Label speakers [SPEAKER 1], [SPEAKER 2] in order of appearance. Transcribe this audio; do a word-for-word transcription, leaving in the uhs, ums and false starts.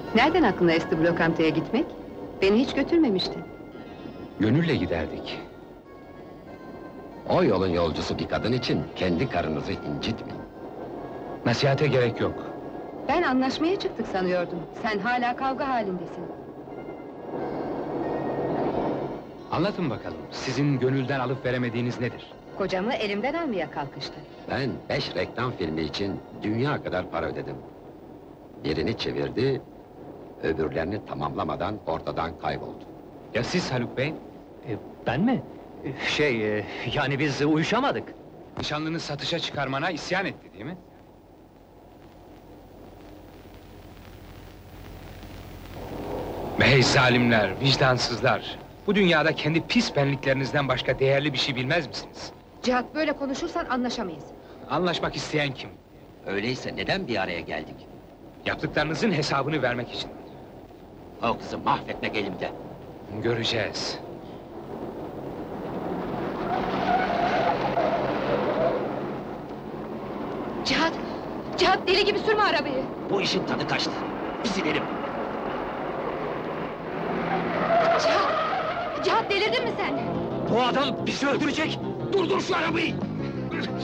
[SPEAKER 1] Nereden aklına esti bu lokantaya gitmek? Beni hiç götürmemiştin.
[SPEAKER 2] Gönülle giderdik.
[SPEAKER 3] O yolun yolcusu bir kadın için kendi karınızı incitmeyin.
[SPEAKER 2] Nasihate gerek yok.
[SPEAKER 1] Ben anlaşmaya çıktık sanıyordum. Sen hala kavga halindesin.
[SPEAKER 2] Anlatın bakalım, sizin gönülden alıp veremediğiniz nedir?
[SPEAKER 1] Kocamı elimden almaya kalkıştı.
[SPEAKER 3] Ben beş reklam filmi için dünya kadar para ödedim. Birini çevirdi, öbürlerini tamamlamadan ortadan kayboldu.
[SPEAKER 2] Ya siz Haluk Bey?
[SPEAKER 4] E, ben mi? E, Şey, e, yani biz uyuşamadık.
[SPEAKER 2] Nişanlını satışa çıkarmana isyan etti, değil mi? Hey zalimler, vicdansızlar! Bu dünyada kendi pis benliklerinizden başka değerli bir şey bilmez misiniz?
[SPEAKER 1] Cihat, böyle konuşursan anlaşamayız.
[SPEAKER 2] Anlaşmak isteyen kim?
[SPEAKER 3] Öyleyse neden bir araya geldik?
[SPEAKER 2] Yaptıklarınızın hesabını vermek için.
[SPEAKER 3] O kızı mahvetmek elimde.
[SPEAKER 2] Göreceğiz.
[SPEAKER 1] Cihat! Cihat, deli gibi sürme arabayı!
[SPEAKER 3] Bu işin tadı kaçtı. Biz inelim.
[SPEAKER 1] Cihat! Cihat, delirdin mi sen?
[SPEAKER 3] Bu adam bizi öldürecek! Durdur şu arabayı!